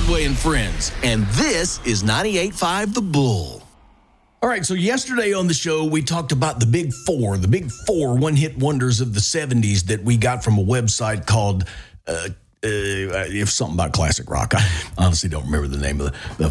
Broadway and Friends, and this is 98.5 The Bull. All right, so yesterday on the show, we talked about the big four one-hit wonders of the 70s that we got from a website called, if something about classic rock. I honestly don't remember the name of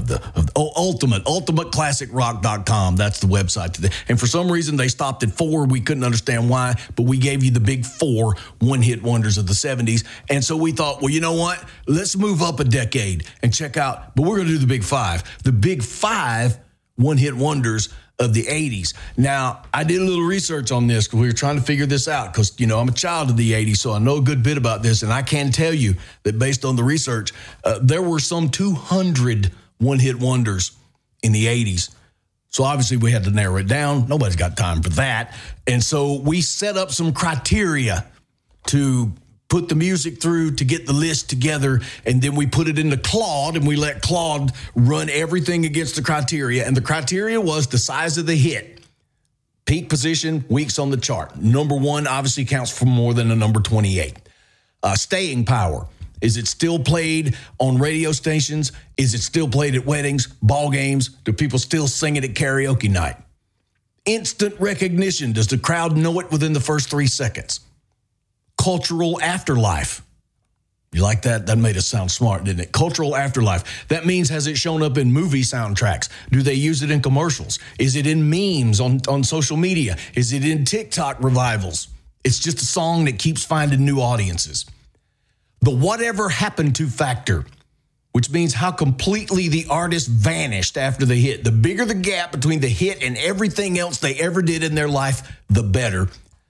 ultimateclassicrock.com. That's the website today. And for some reason, they stopped at 4. We couldn't understand why, but we gave you the big 4 one-hit wonders of the 70s. And so we thought, well, you know what? Let's move up a decade and check out, but we're going to do the big 5. The big 5 one-hit wonders of the 80s. Now, I did a little research on this because we were trying to figure this out because, you know, I'm a child of the 80s, so I know a good bit about this, and I can tell you that based on the research, there were some 200 one-hit wonders in the 80s. So obviously we had to narrow it down. Nobody's got time for that. And so we set up some criteria to put the music through to get the list together, and then we put it into Claude, and we let Claude run everything against the criteria. And the criteria was the size of the hit, peak position, weeks on the chart. Number 1 obviously counts for more than a number 28. Staying power. Is it still played on radio stations? Is it still played at weddings, ball games? Do people still sing it at karaoke night? Instant recognition. Does the crowd know it within the first 3 seconds? Cultural afterlife. You like that? That made us sound smart, didn't it? Cultural afterlife. That means, has it shown up in movie soundtracks? Do they use it in commercials? Is it in memes on social media? Is it in TikTok revivals? It's just a song that keeps finding new audiences. The whatever happened to factor, which means how completely the artist vanished after the hit. The bigger the gap between the hit and everything else they ever did in their life, the better.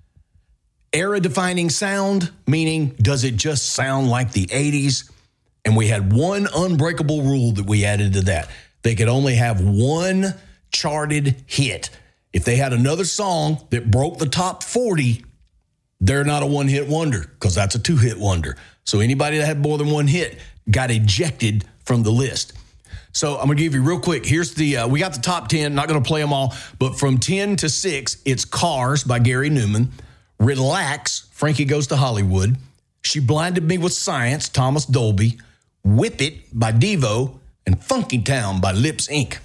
Era-defining sound, meaning does it just sound like the 80s? And we had one unbreakable rule that we added to that. They could only have one charted hit. If they had another song that broke the top 40, they're not a one-hit wonder because that's a 2-hit wonder. So anybody that had more than one hit got ejected from the list. So I'm going to give you real quick. Here's the, we got the top 10, not going to play them all, but from 10 to 6, it's Cars by Gary Newman. Relax, Frankie Goes to Hollywood. She Blinded Me with Science, Thomas Dolby. Whip It by Devo. And Funky Town by Lips Inc.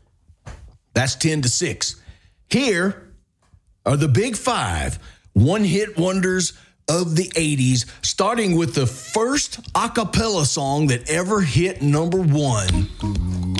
That's 10 to 6. Here are the big 5 one-hit wonders of the 80s, starting with the first a cappella song that ever hit number 1.